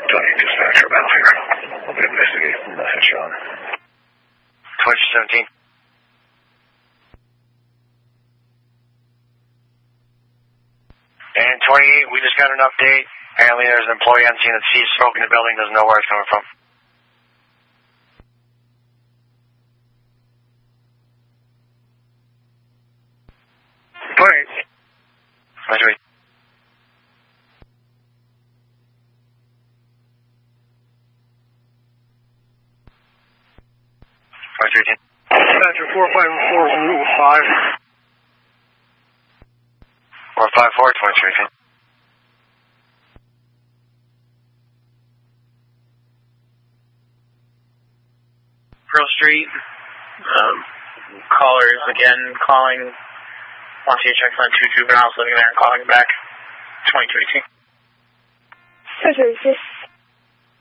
Dispatcher, about here. I'll be investigating the message on 2217. And 28, we just got an update. Apparently there's an employee on scene that sees smoke in the building, doesn't know where it's coming from. Point. Roger. Roger. Dispatcher 454 from Route 5. 454, 23. Pearl Street. Callers again calling. Wants you to check on 2 juveniles living there and calling back. 2218. Roger, is this